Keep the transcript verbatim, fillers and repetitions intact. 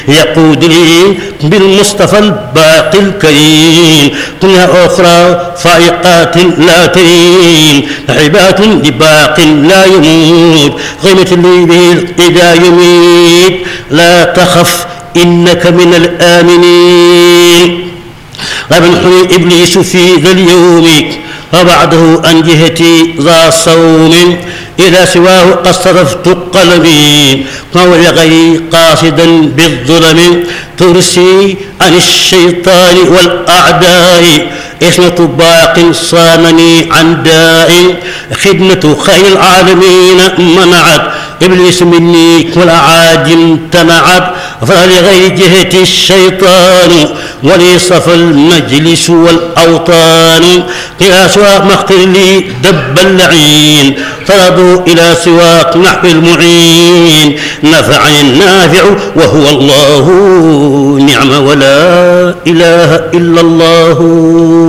يقود لي بالمصطفى الباقي الكريم كلها أخرى فائقات لا تريم عبات لباق لا يموت غيمة لي به إذا يميت لا تخف إنك من الآمنين غبنحني إبليس في ذا اليوم وبعده عن جهتي ذا صوم إذا سواه قد صرفت قلبي قول غيري قاصدا بالظلم ترسي عن الشيطان والأعداء اسمة باق صامني عن داء خدمة خير العالمين منعت إبليس مني والأعادي امتنعت فلغير جهة الشيطان ولي صفى المجلس والأوطان قياس مقتل لي دب اللعين طردوا إلى سواك نحو المعين نفع النافع وهو الله نعم ولا إله إلا الله.